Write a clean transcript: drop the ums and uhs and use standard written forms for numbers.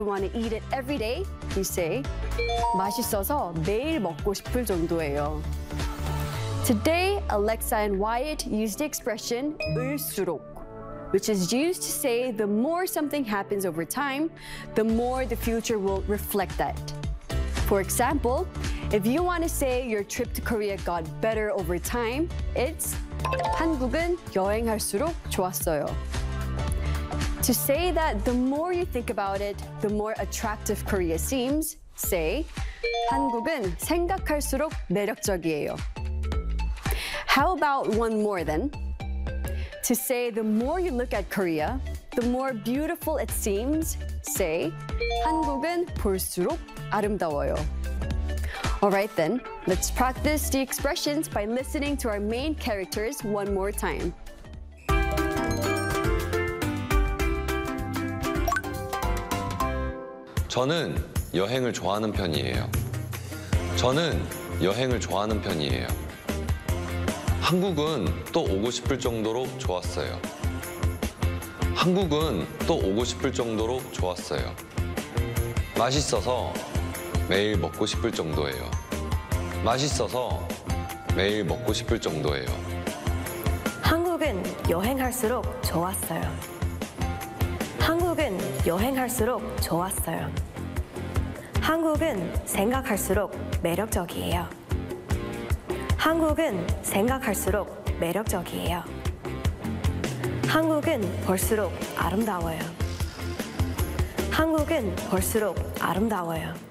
you want to eat it every day, we say 맛있어서 매일 먹고 싶을 정도예요. Today, Alexa and Wyatt used the expression 을수록, which is used to say the more something happens over time, the more the future will reflect that. For example, if you want to say your trip to Korea got better over time, it's 한국은 여행할수록 좋았어요. To say that the more you think about it, the more attractive Korea seems, say 한국은 생각할수록 매력적이에요. How about one more then? To say the more you look at Korea, the more beautiful it seems, say 한국은 볼수록 아름다워요. Alright then, let's practice the expressions by listening to our main characters one more time. 저는 여행을 좋아하는 편이에요. 저는 여행을 좋아하는 편이에요. 한국은 또 오고 싶을 정도로 좋았어요. 한국은 또 오고 싶을 정도로 좋았어요. 맛있어서 매일 먹고 싶을 정도예요. 맛있어서 매일 먹고 싶을 정도예요. 한국은 여행할수록 좋았어요. 한국은 여행할수록 좋았어요. 한국은 생각할수록 매력적이에요. 한국은 생각할수록 매력적이에요. 한국은 볼수록 아름다워요. 한국은 볼수록 아름다워요.